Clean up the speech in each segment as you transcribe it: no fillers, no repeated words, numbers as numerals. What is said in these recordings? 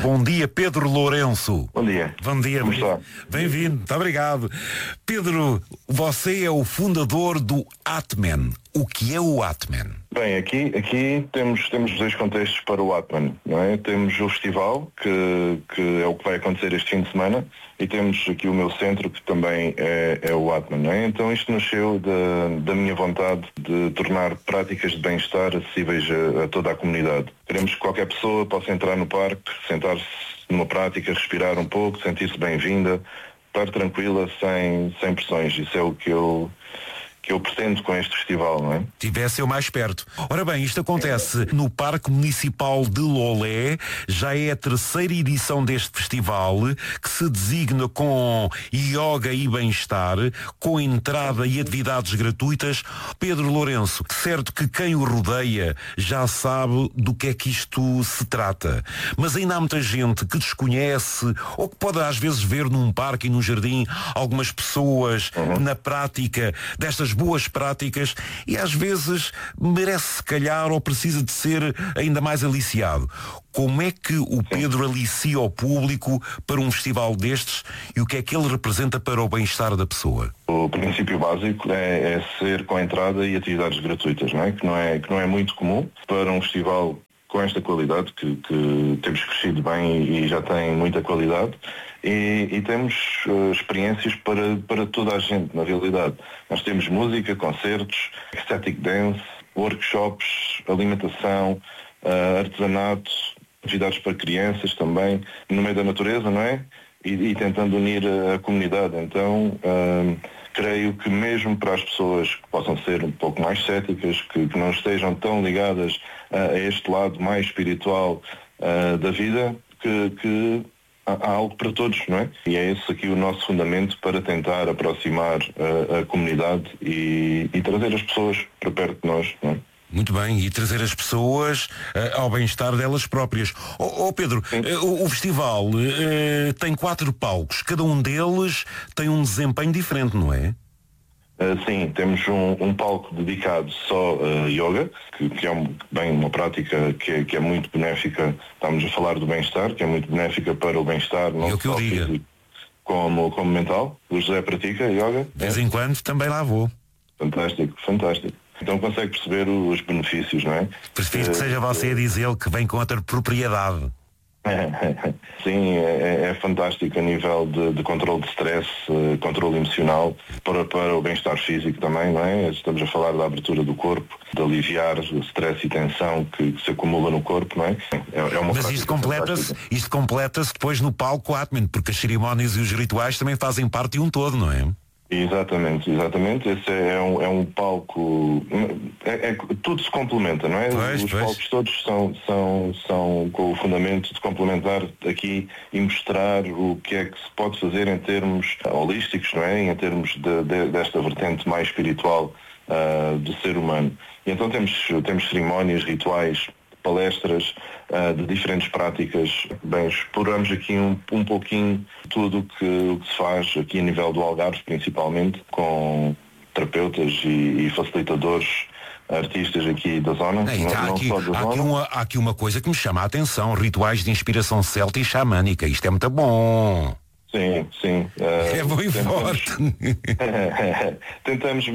Bom dia, Pedro Lourenço. Bom dia. Bom dia. Como está? Bem-vindo, muito obrigado. Pedro, você é o fundador do Atman. O que é o Atman? Bem, aqui temos dois contextos para o Atman, não é? Temos o festival, que é o que vai acontecer este fim de semana, e temos aqui o meu centro, que também é o Atman, não é? Então isto nasceu da minha vontade de tornar práticas de bem-estar acessíveis a toda a comunidade. Queremos que qualquer pessoa possa entrar no parque, sentar-se numa prática, respirar um pouco, sentir-se bem-vinda, estar tranquila, sem pressões. Isso é o que eu pretendo com este festival, não é? Tivesse eu mais perto. Ora bem, isto acontece no Parque Municipal de Lolé, já é a terceira edição deste festival, que se designa com yoga e bem-estar, com entrada e atividades gratuitas. Pedro Lourenço, certo que quem o rodeia já sabe do que é que isto se trata, mas ainda há muita gente que desconhece, ou que pode às vezes ver num parque e num jardim algumas pessoas na prática destas boas práticas e às vezes merece se calhar ou precisa de ser ainda mais aliciado. Como é que o Pedro alicia o público para um festival destes e o que é que ele representa para o bem-estar da pessoa? O princípio básico é ser com entrada e atividades gratuitas, não é? Que não é muito comum para um festival com esta qualidade, que temos crescido bem e já tem muita qualidade, e temos experiências para toda a gente, na realidade. Nós temos música, concertos, ecstatic dance, workshops, alimentação, artesanato, atividades para crianças também, no meio da natureza, não é? E tentando unir a comunidade. Então, creio que mesmo para as pessoas que possam ser um pouco mais céticas, que não estejam tão ligadas a este lado mais espiritual da vida, que há algo para todos, não é? E é esse aqui o nosso fundamento para tentar aproximar a comunidade e trazer as pessoas para perto de nós, não é? Muito bem, e trazer as pessoas ao bem-estar delas próprias. Pedro, o festival tem 4 palcos, cada um deles tem um desempenho diferente, não é? Sim, temos um palco dedicado só a yoga, que é bem uma prática que é muito benéfica. Estamos a falar do bem-estar, que é muito benéfica para o bem-estar, não só físico como mental. O José pratica yoga. De vez em quando também lá vou. Fantástico, fantástico. Então consegue perceber os benefícios, não é? Prefiro que seja você a dizer que vem com outra propriedade. Sim, é fantástico a nível de controle de stress, controle emocional, para o bem-estar físico também, não é? Estamos a falar da abertura do corpo, de aliviar o stress e tensão que se acumula no corpo, não é? Mas isto completa-se depois no palco Atman, porque as cerimónias e os rituais também fazem parte de um todo, não é? Exatamente. Esse é um palco. Tudo se complementa, não é? Os palcos todos são com o fundamento de complementar aqui e mostrar o que é que se pode fazer em termos holísticos, não é? Em termos desta vertente mais espiritual do ser humano. E então temos cerimónias, rituais, palestras de diferentes práticas. Bem, exploramos aqui um pouquinho tudo o que se faz aqui a nível do Algarve, principalmente, com terapeutas e facilitadores, artistas aqui da zona. Há aqui uma coisa que me chama a atenção, rituais de inspiração celta e xamânica. Isto é muito bom. Sim. É bom e forte. Tentamos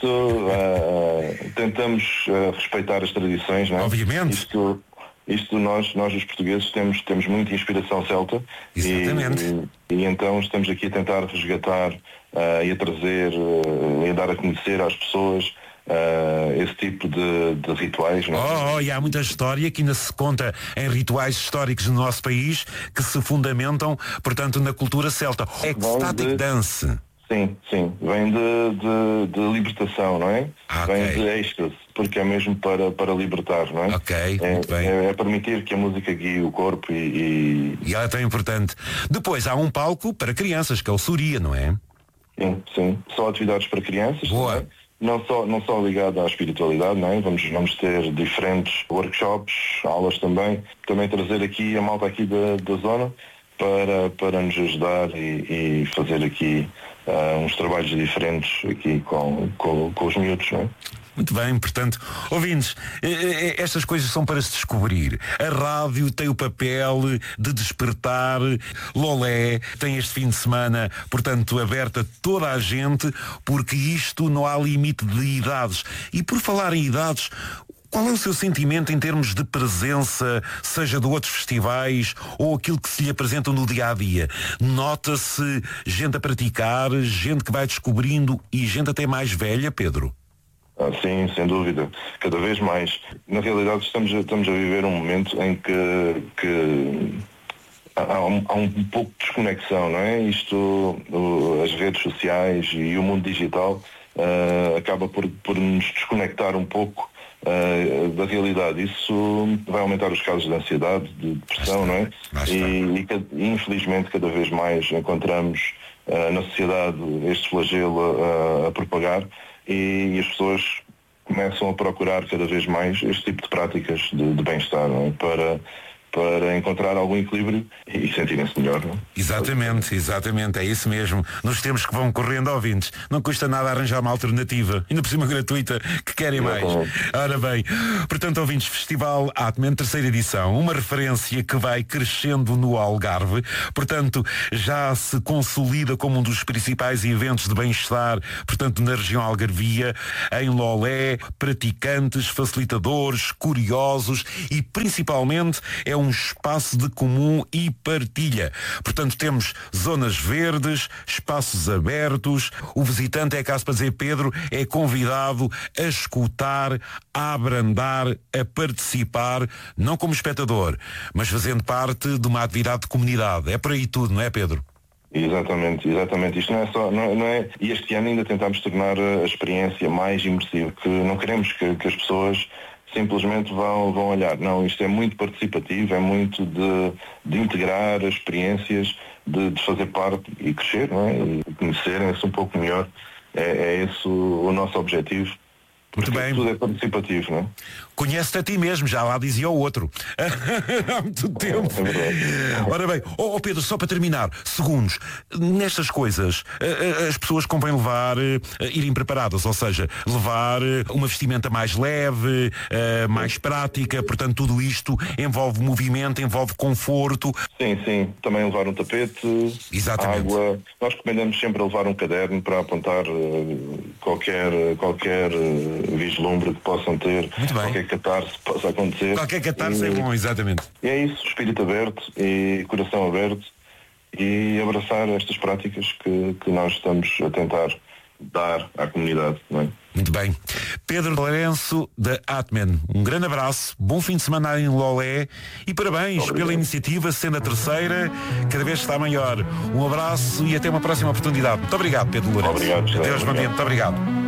tentamos respeitar as tradições, não é? Obviamente. Isto nós os portugueses temos muita inspiração celta. Exatamente. E então estamos aqui a tentar resgatar e a trazer e a dar a conhecer às pessoas esse tipo de rituais. Não é? E há muita história que ainda se conta em rituais históricos no nosso país que se fundamentam, portanto, na cultura celta. Ecstatic dance. Sim. Vem de libertação, não é? Vem de êxtase, porque é mesmo para libertar, não é? Muito bem. É permitir que a música guie o corpo e ela é tão importante. Depois há um palco para crianças, que é o Soria, não é? Sim. Só atividades para crianças. Boa. Não só ligado à espiritualidade, não é? Vamos ter diferentes workshops, aulas também trazer aqui a malta aqui da zona para nos ajudar e fazer aqui uns trabalhos diferentes aqui com os miúdos, não é? Muito bem, portanto, ouvintes, estas coisas são para se descobrir. A rádio tem o papel de despertar. Lolé tem este fim de semana, portanto, aberta toda a gente, porque isto não há limite de idades. E por falar em idades, qual é o seu sentimento em termos de presença, seja de outros festivais ou aquilo que se lhe apresentam no dia-a-dia? Nota-se gente a praticar, gente que vai descobrindo e gente até mais velha, Pedro? Sim, sem dúvida. Cada vez mais. Na realidade estamos a viver um momento em que há um pouco de desconexão, não é? As redes sociais e o mundo digital acaba por nos desconectar um pouco da realidade. Isso vai aumentar os casos de ansiedade, de depressão, não é? E infelizmente cada vez mais encontramos na sociedade este flagelo a propagar e as pessoas começam a procurar cada vez mais este tipo de práticas de bem-estar, não é? Para encontrar algum equilíbrio e sentirem-se melhor. Não? Exatamente, é isso mesmo. Nos tempos que vão correndo, ouvintes, não custa nada arranjar uma alternativa, ainda por cima gratuita, que querem mais. Ora bem, portanto, ouvintes, Festival Atmen, 3ª edição, uma referência que vai crescendo no Algarve, portanto, já se consolida como um dos principais eventos de bem-estar, portanto, na região algarvia, em Lolé, praticantes, facilitadores, curiosos e, principalmente, é um espaço de comum e partilha. Portanto, temos zonas verdes, espaços abertos. O visitante, é caso para dizer, Pedro, é convidado a escutar, a abrandar, a participar, não como espectador, mas fazendo parte de uma atividade de comunidade. É por aí tudo, não é, Pedro? Exatamente. Isto não é só, não é, e este ano ainda tentámos tornar a experiência mais imersiva, que não queremos que as pessoas simplesmente vão olhar. Não, isto é muito participativo, é muito de integrar as experiências, de fazer parte e crescer, não é? E conhecerem-se um pouco melhor. É esse o nosso objetivo. Muito bem. Tudo é participativo, não é? Conhece-te a ti mesmo, já lá dizia o outro. Há muito tempo. Ora bem, Pedro, só para terminar, segundos, nestas coisas, as pessoas convém irem preparadas, ou seja, levar uma vestimenta mais leve, mais prática, portanto tudo isto envolve movimento, envolve conforto. Sim, também levar um tapete, exatamente, água. Nós recomendamos sempre levar um caderno para apontar qualquer vislumbre que possam ter. Muito bem. Qualquer catarse possa acontecer. Qualquer catarse é bom, exatamente. E é isso, espírito aberto e coração aberto e abraçar estas práticas que nós estamos a tentar dar à comunidade, não é? Muito bem. Pedro Lourenço, da Atmen. Um grande abraço, bom fim de semana em Lolé e parabéns. Obrigado pela iniciativa, sendo a 3ª, cada vez está maior. Um abraço e até uma próxima oportunidade. Muito obrigado, Pedro Lourenço. Obrigado, Adeus, bom dia. Muito obrigado.